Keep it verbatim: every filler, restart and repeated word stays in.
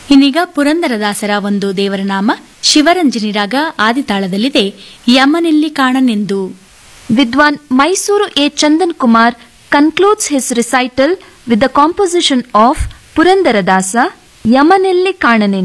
ಇನ್ನೀಗ ಪುರಂದರದಾಸರ ಒಂದು ದೇವರ ನಾಮ ಶಿವರಂಜನಿ ರಾಗ ಆದಿತಾಳದಲ್ಲಿದೆ ಯಮನೆಲ್ಲಿ ಕಾಣನೆಂದು. Vidwan Mysuru A. Chandan Kumar concludes his recital with the composition of Purandaradasa, Yamanelli Kananendu.